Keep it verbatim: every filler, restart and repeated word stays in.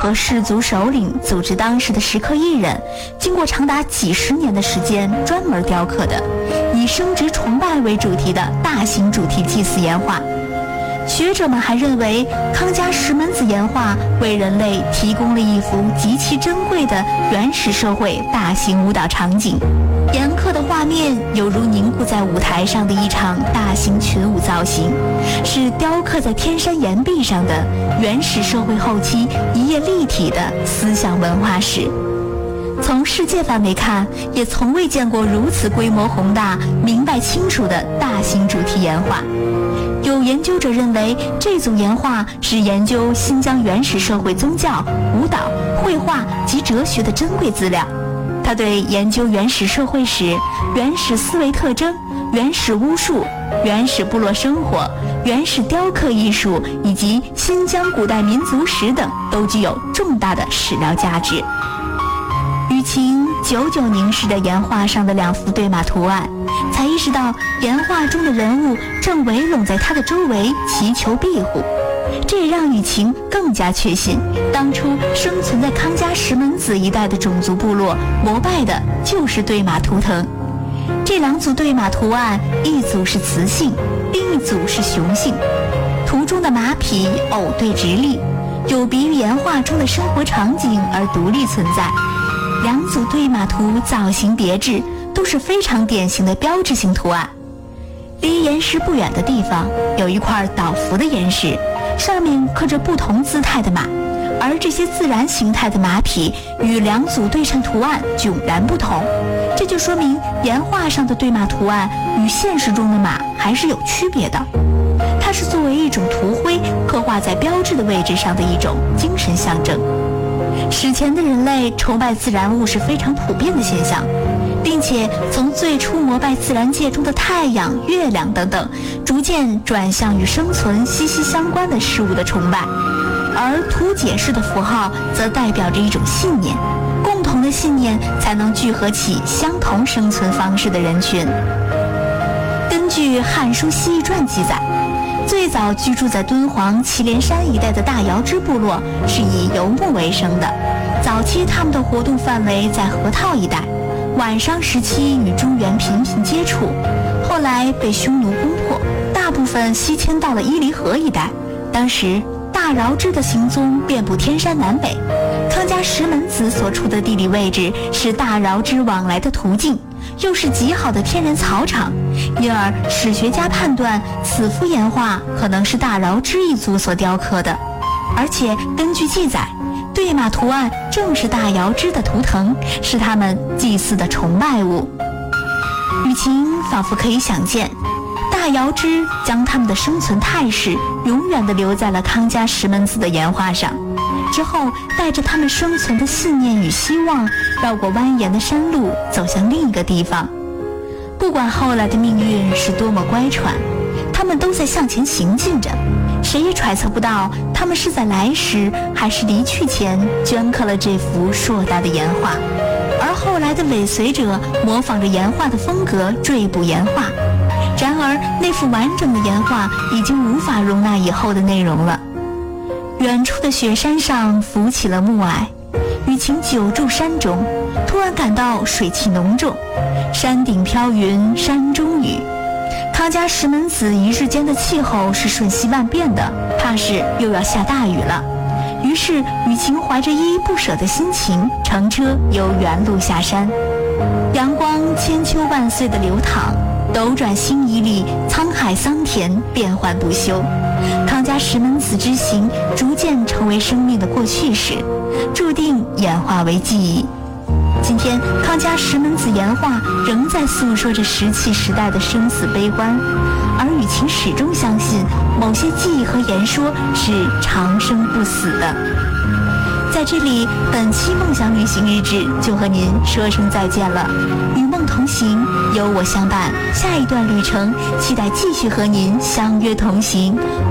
和氏族首领组织当时的石刻艺人，经过长达几十年的时间专门雕刻的，以生殖崇拜为主题的大型主题祭祀岩画。学者们还认为，康家石门子岩画为人类提供了一幅极其珍贵的原始社会大型舞蹈场景，岩刻的画面犹如凝固在舞台上的一场大型群舞造型，是雕刻在天山岩壁上的原始社会后期一页立体的思想文化史。从世界范围看，也从未见过如此规模宏大、明白清楚的大型主题岩画。有研究者认为，这组岩画是研究新疆原始社会宗教、舞蹈、绘画及哲学的珍贵资料。它对研究原始社会史、原始思维特征、原始巫术、原始部落生活、原始雕刻艺术以及新疆古代民族史等都具有重大的史料价值。雨晴久久凝视着岩画上的两幅对马图案，才意识到岩画中的人物正围拢在他的周围祈求庇护。这也让雨晴更加确信，当初生存在康家石门子一带的种族部落膜拜的就是对马图腾。这两组对马图案，一组是雌性，另一组是雄性。图中的马匹偶对直立，有别于岩画中的生活场景而独立存在。两组对马图造型别致，都是非常典型的标志性图案。离岩石不远的地方有一块倒伏的岩石，上面刻着不同姿态的马，而这些自然形态的马匹与两组对称图案迥然不同。这就说明岩画上的对马图案与现实中的马还是有区别的。它是作为一种图徽刻画在标志的位置上的一种精神象征。史前的人类崇拜自然物是非常普遍的现象，并且从最初膜拜自然界中的太阳、月亮等等，逐渐转向与生存息息相关的事物的崇拜。而图解式的符号则代表着一种信念，共同的信念才能聚合起相同生存方式的人群。根据《汉书·西域传》记载，最早居住在敦煌祁连山一带的大瑶支部落是以游牧为生的，早期他们的活动范围在河套一带，晚商时期与中原频频接触，后来被匈奴攻破，大部分西迁到了伊犁河一带。当时大瑶支的行踪遍布天山南北，康家石门子所处的地理位置是大瑶支往来的途径，又是极好的天然草场，因而史学家判断此幅岩画可能是大瑶支一族所雕刻的。而且根据记载，对马图案正是大瑶支的图腾，是他们祭祀的崇拜物。雨晴仿佛可以想见，大瑶支将他们的生存态势永远地留在了康家石门子的岩画上，之后带着他们生存的信念与希望，绕过蜿蜒的山路，走向另一个地方。不管后来的命运是多么乖舛，他们都在向前行进着，谁也揣测不到他们是在来时还是离去前镌刻了这幅硕大的岩画。而后来的尾随者模仿着岩画的风格缀补岩画，然而那幅完整的岩画已经无法容纳以后的内容了。远处的雪山上浮起了暮霭，雨晴久住山中，突然感到水气浓重，山顶飘云，山中雨。康家石门子一日间的气候是瞬息万变的，怕是又要下大雨了。于是雨晴怀着依依不舍的心情，乘车由原路下山。阳光千秋万岁的流淌，斗转星移里，沧海桑田，变幻不休。康家石门子之行逐渐成为生命的过去式，注定演化为记忆。今天康家石门子岩画仍在诉说着石器时代的生死悲欢，而雨晴始终相信某些记忆和言说是长生不死的。在这里，本期梦想旅行日志就和您说声再见了。与梦同行，有我相伴，下一段旅程期待继续和您相约同行。